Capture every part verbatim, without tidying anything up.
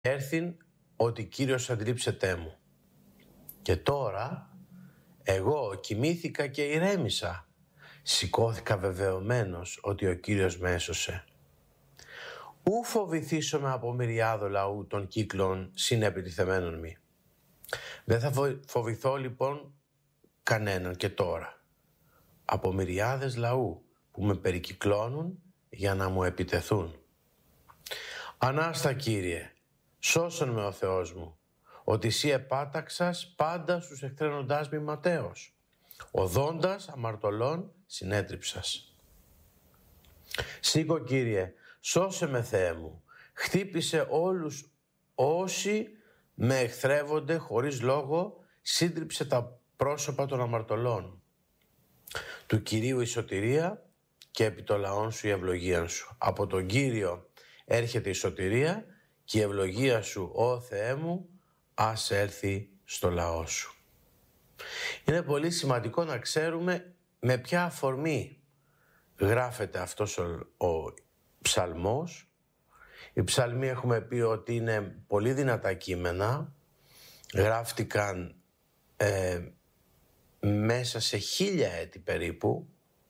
έρθην ότι Κύριος αντλείψετέ μου. Και τώρα εγώ κοιμήθηκα και ηρέμησα. Σηκώθηκα βεβαιωμένος ότι ο Κύριος με έσωσε. Ου φοβηθήσομαι από μυριάδο λαού των κύκλων συνεπιτιθεμένων μη. Δεν θα φοβηθώ λοιπόν κανέναν και τώρα από μυριάδες λαού που με περικυκλώνουν για να μου επιτεθούν. Ανάστα Κύριε, σώσον με ο Θεός μου, ότι εσύ επάταξας πάντα στους εχθρένοντάς μη ματέως, οδόντας αμαρτωλών συνέτριψας. Σήκω Κύριε, σώσε με Θεέ μου, χτύπησε όλους όσοι με εχθρεύονται χωρίς λόγο, σύντριψε τα πρόσωπα των αμαρτωλών. Του Κυρίου η σωτηρία και επί το λαόν σου η ευλογία σου. Από τον Κύριο έρχεται η σωτηρία και η ευλογία σου, ó Θεέ μου, ας έρθει στο λαό σου. Είναι πολύ σημαντικό να ξέρουμε με ποια αφορμή γράφεται αυτός ο, ο ψαλμός. Οι ψαλμοί έχουμε πει ότι είναι πολύ δυνατά κείμενα, γράφτηκαν ε, μέσα σε χίλια έτη περίπου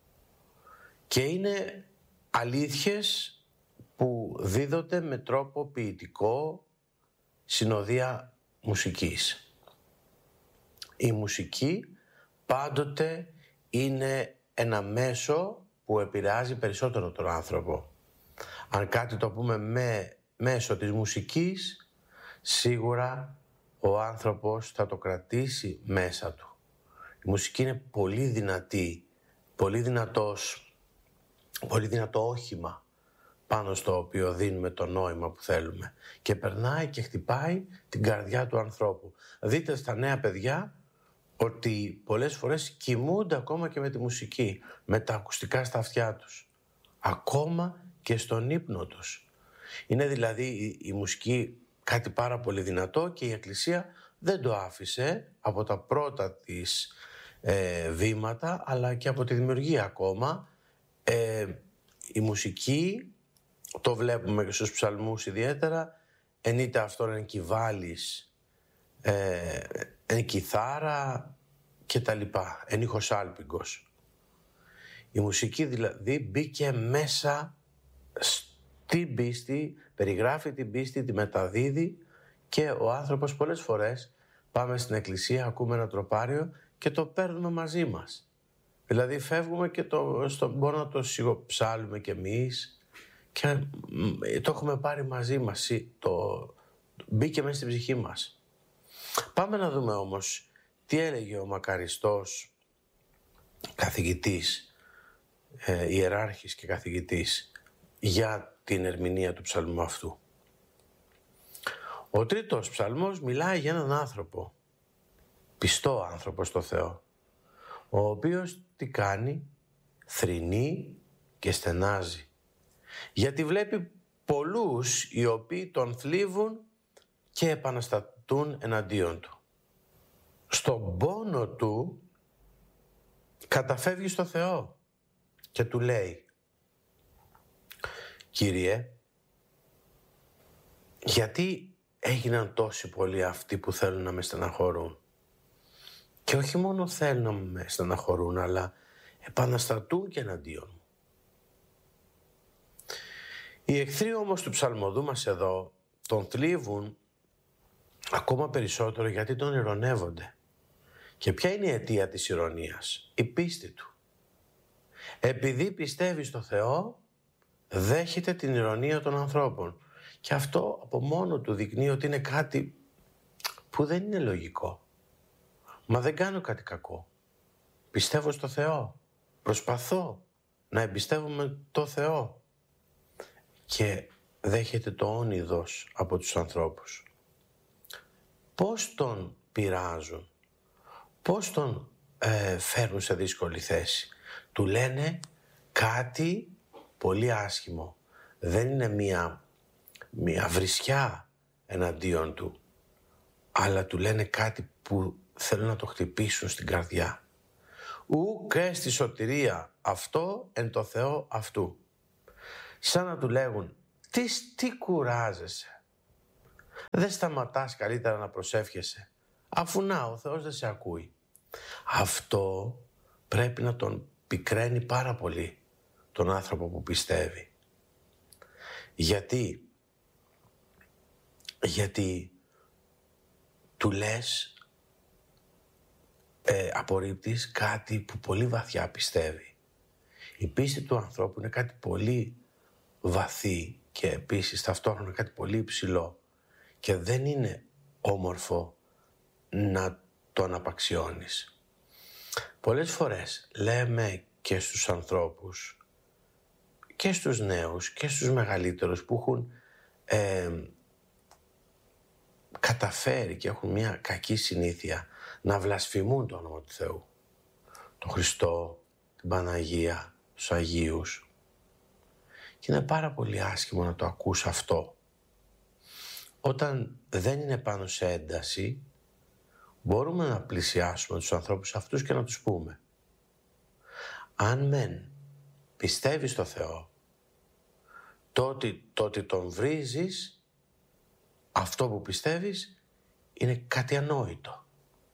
και είναι αλήθειες που δίδονται με τρόπο ποιητικό, συνοδεία μουσικής. Η μουσική πάντοτε είναι ένα μέσο που επηρεάζει περισσότερο τον άνθρωπο. Αν κάτι το πούμε με μέσω της μουσικής, σίγουρα ο άνθρωπος θα το κρατήσει μέσα του. Η μουσική είναι πολύ δυνατή, πολύ δυνατός, πολύ δυνατό όχημα πάνω στο οποίο δίνουμε το νόημα που θέλουμε και περνάει και χτυπάει την καρδιά του ανθρώπου. Δείτε στα νέα παιδιά ότι πολλές φορές κοιμούνται ακόμα και με τη μουσική, με τα ακουστικά στα αυτιά τους, ακόμα και στον ύπνο τους. Είναι δηλαδή η, η μουσική κάτι πάρα πολύ δυνατό και η Εκκλησία δεν το άφησε από τα πρώτα της ε, βήματα, αλλά και από τη δημιουργία ακόμα. Ε, η μουσική, το βλέπουμε και στους ψαλμούς ιδιαίτερα, εν είτε αυτόν εν κυβάλης, ε, εν κιθάρα και τα λοιπά, εν ήχος άλπιγκος. Η μουσική δηλαδή μπήκε μέσα στην πίστη, περιγράφει την πίστη, τη μεταδίδει και ο άνθρωπος πολλές φορές πάμε στην εκκλησία, ακούμε ένα τροπάριο και το παίρνουμε μαζί μας. Δηλαδή φεύγουμε και το, στο, μπορούμε να το σιγοψάλουμε κι εμείς και το έχουμε πάρει μαζί μας, το, μπήκε μέσα στην ψυχή μας. Πάμε να δούμε όμως τι έλεγε ο μακαριστός καθηγητής, ε, ιεράρχης και καθηγητής για την ερμηνεία του ψαλμού αυτού. Ο τρίτος ψαλμός μιλάει για έναν άνθρωπο, πιστό άνθρωπο στο Θεό, ο οποίος τι κάνει, θρηνεί και στενάζει, γιατί βλέπει πολλούς οι οποίοι τον θλίβουν και επαναστατούν εναντίον του. Στον πόνο του καταφεύγει στο Θεό και του λέει: Κύριε, γιατί έγιναν τόσοι πολλοί αυτοί που θέλουν να με στεναχωρούν? Και όχι μόνο θέλουν να με στεναχωρούν, αλλά επαναστατούν και εναντίον μου. Οι εχθροί όμως του ψαλμοδού μας εδώ τον θλίβουν ακόμα περισσότερο γιατί τον ειρωνεύονται. Και ποια είναι η αιτία της ειρωνίας? Η πίστη του. Επειδή πιστεύει στο Θεό, δέχεται την ειρωνία των ανθρώπων. Και αυτό από μόνο του δεικνύει ότι είναι κάτι που δεν είναι λογικό. Μα δεν κάνω κάτι κακό. Πιστεύω στο Θεό. Προσπαθώ να εμπιστεύομαι το Θεό. Και δέχεται το όνειδος από τους ανθρώπους. Πώς τον πειράζουν, πώς τον ε, φέρνουν σε δύσκολη θέση? Του λένε κάτι πολύ άσχημο. Δεν είναι μία, μία βρισιά εναντίον του, αλλά του λένε κάτι που θέλουν να το χτυπήσουν στην καρδιά. Ου και στη σωτηρία αυτό εν το Θεό αυτού. Σαν να του λέγουν, τι, τι κουράζεσαι? Δεν σταματάς καλύτερα να προσεύχεσαι, αφού να, ο Θεός δεν σε ακούει. Αυτό πρέπει να τον πικραίνει πάρα πολύ τον άνθρωπο που πιστεύει. Γιατί, γιατί του λες, ε, απορρίπτεις κάτι που πολύ βαθιά πιστεύει. Η πίστη του ανθρώπου είναι κάτι πολύ βαθύ και επίσης ταυτόχρονα κάτι πολύ υψηλό και δεν είναι όμορφο να το αναπαξιώνεις. Πολλές φορές λέμε και στους ανθρώπους και στους νέους και στους μεγαλύτερους που έχουν ε, καταφέρει και έχουν μια κακή συνήθεια να βλασφημούν το όνομα του Θεού, τον Χριστό, την Παναγία, τους Αγίους. Και είναι πάρα πολύ άσχημο να το ακούς αυτό. Όταν δεν είναι πάνω σε ένταση, μπορούμε να πλησιάσουμε τους ανθρώπους αυτούς και να τους πούμε: αν μεν πιστεύεις στο Θεό, τότε, τότε τον βρίζεις, αυτό που πιστεύεις είναι κάτι ανόητο.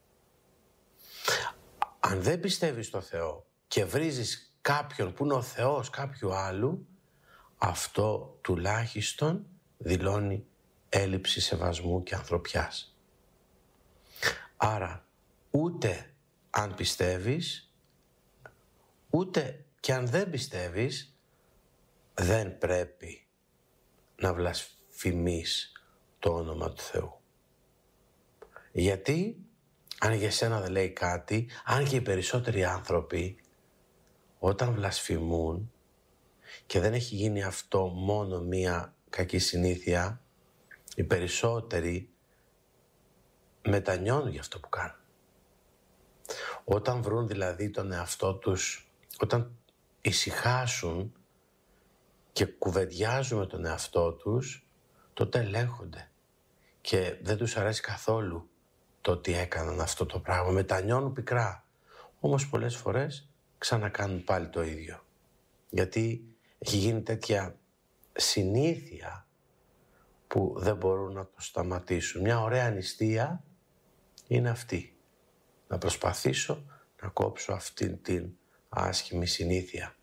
Αν δεν πιστεύεις στο Θεό και βρίζεις κάποιον που είναι ο Θεός κάποιου άλλου, αυτό τουλάχιστον δηλώνει έλλειψη σεβασμού και ανθρωπιάς. Άρα ούτε αν πιστεύεις, ούτε και αν δεν πιστεύεις, δεν πρέπει να βλασφημείς το όνομα του Θεού. Γιατί αν για σένα δεν λέει κάτι, αν και οι περισσότεροι άνθρωποι όταν βλασφημούν και δεν έχει γίνει αυτό μόνο μία κακή συνήθεια, οι περισσότεροι μετανιώνουν για αυτό που κάνουν. Όταν βρουν δηλαδή τον εαυτό τους, όταν ησυχάσουν και κουβεντιάζουν με τον εαυτό τους, τότε ελέγχονται και δεν τους αρέσει καθόλου το ότι έκαναν αυτό το πράγμα. Μετανιώνουν πικρά. Όμως πολλές φορές ξανακάνουν πάλι το ίδιο. Γιατί έχει γίνει τέτοια συνήθεια που δεν μπορούν να το σταματήσουν. Μια ωραία νηστεία είναι αυτή. Να προσπαθήσω να κόψω αυτήν την άσχημη συνήθεια.